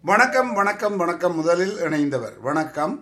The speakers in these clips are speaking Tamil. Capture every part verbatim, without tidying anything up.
வணக்கம் வணக்கம் வணக்கம். முதலில் இணைந்தவர் வணக்கம்.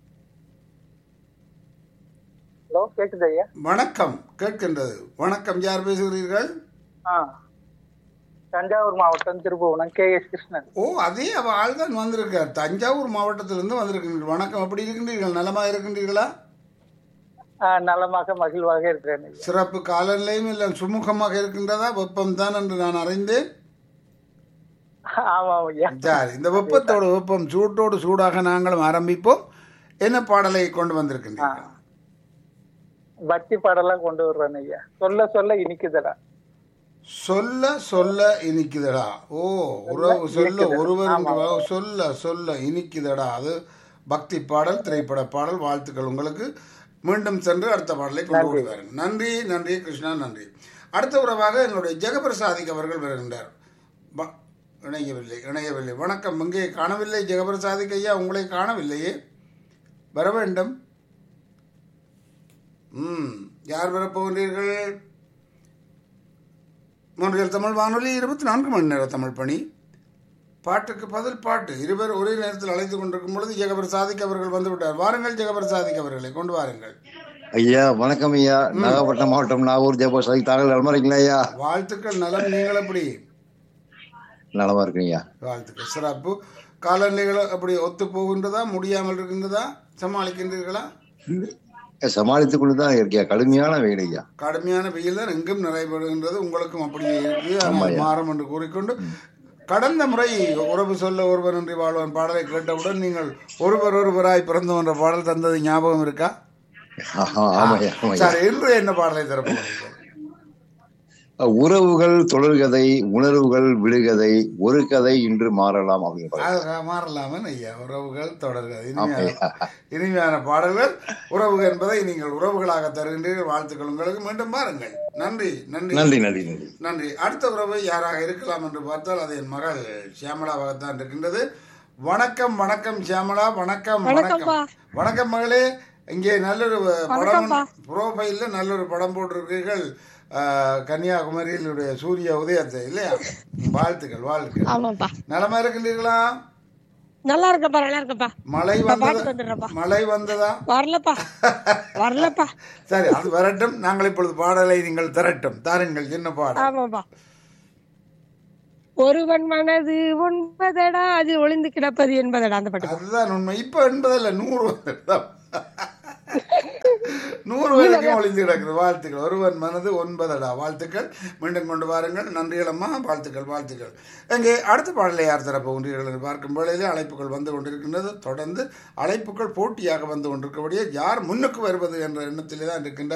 ஹலோ, கேக்குது ஐயா? வணக்கம், கேட்கின்றது. வணக்கம், யார் பேசுகிறீர்கள்? ஆ, தஞ்சாவூர் மாவட்டம் திருப்புவனம், கே எஸ் கிருஷ்ணன். ஓ, அதே அவ ஆள் தான் வந்திருக்கார். தஞ்சாவூர் மாவட்டத்திலிருந்து வந்திருக்கின்றீர்கள். வணக்கம், எப்படி இருக்கின்றீர்கள்? நலமா இருக்கின்றீர்களா? ஆ, நலமாக மகிழ்வாக இருக்கிறேன் ஐயா. சிறப்பு. காலநிலையும் இல்லை சுமூகமாக இருக்கின்றதா? வெப்பம் தான் என்று நான் அறிந்தேன். ஆமாம் ஐயா. சரி, இந்த வெப்பத்தோடு வெப்பம், சூட்டோடு சூடாக நாங்களும் ஆரம்பிப்போம். என்ன பாடலை கொண்டு வந்திருக்கின்றீர்கள்? பக்தி பாடலாம் கொண்டு வர்றேன் ஐயா. சொல்ல சொல்ல இனிக்குதடா. சொல்ல சொல்ல இனிக்குதடா. ஓ, உறவு சொல்ல ஒருவர் என்று சொல்ல சொல்ல இனிக்குதடா. அது பக்தி பாடல், திரைப்பட பாடல். வாழ்த்துக்கள் உங்களுக்கு. மீண்டும் சென்று அடுத்த பாடலை கொண்டு வருவார்கள். நன்றி நன்றி கிருஷ்ணா, நன்றி. அடுத்த உறவாக என்னுடைய ஜெகபிரசாதிக் அவர்கள் வருகின்றார். ப- இணையவில்லை இணையவில்லை வணக்கம். இங்கே காணவில்லை ஜெகபிரசாதிக் ஐயா, உங்களை காணவில்லையே. வர வேண்டும். ம் யார் வரப்போகிறீர்கள்? மூன்றில் தமிழ் வானொலி இருபத்தி நான்கு மணி நேர தமிழ் பணி. பாட்டுக்கு பதில் பாட்டு. இருவர் ஒரே நேரத்தில் அழைத்து கொண்டிருக்கும் பொழுது ஜெகபர் சாதிக் அவர்கள் வந்து விட்டார். வாருங்கள் ஜெகபர் சாதிக் அவர்களை கொண்டு வாருங்கள். ஐயா வணக்கம் ஐயா. நாகப்பட்டினம் மாவட்டம் நாகூர் ஜெகபர் சாதிக் தாங்கள் நலமா இருக்கீங்களா ஐயா? வாழ்த்துக்கள். நலம். நீங்கள் எப்படி? நலமா இருக்கீங்க ஐயா. வாழ்த்துக்கள். சிறப்பு. காலநிலைகள் அப்படி ஒத்து போகின்றதா, முடியாமல் இருக்கின்றதா, சமாளிக்கின்றீர்களா? சமாளித்துக் கொண்டுதான் இருக்கியா. கடுமையான வெயில் ஐயா. கடுமையான வெயில் தான் எங்கும் நிறைவேறுகின்றது. உங்களுக்கும் அப்படியே இருக்கு. ஆமா ஆனால் ஐயா. மாறும் என்று கூறிக்கொண்டு, கடந்த முறை உறவு சொல்ல ஒருவர் நன்றி வாழ்வன் பாடலை கேட்டவுடன் நீங்கள் ஒருவர் ஒருவராய் பிறந்தோம் என்ற பாடல் தந்தது ஞாபகம் இருக்கா? ஆஹா, ஆமா ஐயா, ஆமா ஐயா. சரி, இன்று என்ன பாடலை தரப்போகிறீர்கள்? உறவுகள் தொடர்கதை, உணர்வுகள் விடுகதை, ஒரு கதை இன்று மாறலாம் அப்படின்னு. அது மாறலாமன் ஐயா. உறவுகள் தொடர்கிறது. ஆமா இனிமையான ஐயா. இனிமையான பாடல்கள். உறவு என்பதை நீங்கள் உறவுகளாக தருகின்றீர்கள். வாழ்த்துக்கள் உங்களுக்கு. மீண்டும் பாருங்கள். நன்றி நன்றி நன்றி நன்றி நன்றி நன்றி. அடுத்த உறவு யாராக இருக்கலாம் என்று பார்த்தால் அது என் மகள் சியாமலாவாகத்தான் இருக்கின்றது. வணக்கம் வணக்கம் சியாமலா. வணக்கம் வணக்கம் வணக்கம் மகளே. இங்கே நல்லொரு படம் புரோஃபைல்ல நல்லொரு படம் போட்டிருக்கீர்கள். ஆஹ், கன்னியாகுமரியிலுடைய சூரிய உதயத்தை இல்லையா? வாழ்த்துக்கள் வாழ்த்துக்கள். ஆமாப்பா, நலமா இருக்கின்றீர்களா? நல்லா இருக்கப்பா, நல்லா இருக்கப்பா. மழை பாட்டு வந்ததா? வந்துடுறப்பா. மழை வந்ததா? வரலப்பா, வரலப்பா. சரி, அது வரட்டும். நாங்கள் இப்பொழுது பாடலை நீங்கள் தரட்டும். தாருங்கள். என்ன பாடல்? ஆமாப்பா. ஒருவன் மனது ஒன்பதடா, அது ஒளிந்து கிடப்பது என்பதடா, அந்த பாட்டு. அதுதான் உண்மை. இப்ப என்பதில்ல, நூறு வருடம். நூறு வரைக்கும் ஒளிந்து கிடக்குது. வாழ்த்துக்கள். ஒருவன் மனது ஒன்பதடா. வாழ்த்துக்கள். மீண்டும் கொண்டு வாருங்கள். நன்றிகள் அம்மா. வாழ்த்துக்கள் வாழ்த்துக்கள். எங்கே அடுத்த பாடலை யார் தரப்போகின்றீர்கள் என்று பார்க்கும் வேளையிலே அழைப்புகள் வந்து கொண்டிருக்கின்றது. தொடர்ந்து அழைப்புகள் போட்டியாக வந்து கொண்டிருக்கபடியே யார் முன்னுக்கு வருவது என்ற எண்ணத்திலே தான் இருக்கின்ற